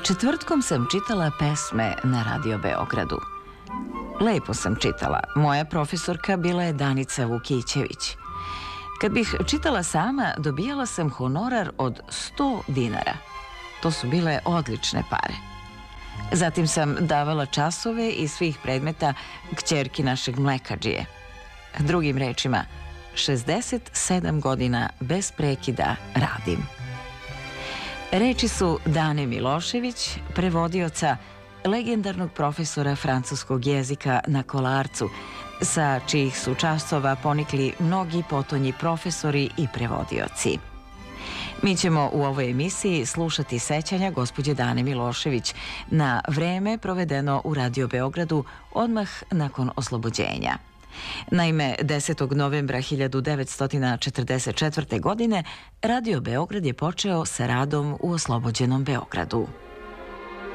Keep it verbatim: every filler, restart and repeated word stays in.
Četvrtkom sam čitala pesme na Radio Beogradu. Lepo sam čitala. Moja profesorka bila je Danica Vukićević. Kad bih čitala sama, dobijala sam honorar od sto dinara. To su bile odlične pare. Zatim sam davala časove iz svih predmeta kćerki našeg mlekadžije. Drugim rečima, šezdeset sedam godina bez prekida radim. Reči su Dane Milošević, prevodioca, legendarnog profesora francuskog jezika na Kolarcu, sa čijih su časova ponikli mnogi potonji profesori i prevodioci. Mi ćemo u ovoj emisiji slušati sećanja gospođe Dane Milošević na vreme provedeno u Radio Beogradu odmah nakon oslobođenja. Naime, desetog novembra hiljadu devetsto četrdeset četvrte. godine Radio Beograd je počeo sa radom u oslobođenom Beogradu.